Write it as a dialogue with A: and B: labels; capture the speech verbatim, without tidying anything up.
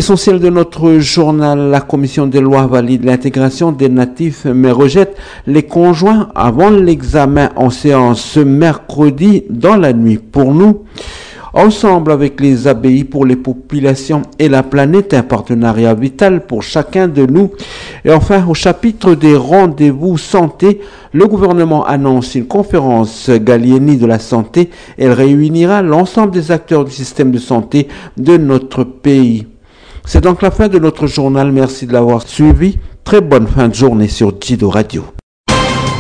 A: L'essentiel de notre journal, la commission des lois valide l'intégration des natifs mais rejette les conjoints avant l'examen en séance ce mercredi dans la nuit. Pour nous, ensemble avec les A B I pour les populations et la planète, un partenariat vital pour chacun de nous. Et enfin, au chapitre des rendez-vous santé, le gouvernement annonce une conférence Gallieni de la santé. Elle réunira l'ensemble des acteurs du système de santé de notre pays. C'est donc la fin de notre journal. Merci de l'avoir suivi. Très bonne fin de journée sur Jido Radio.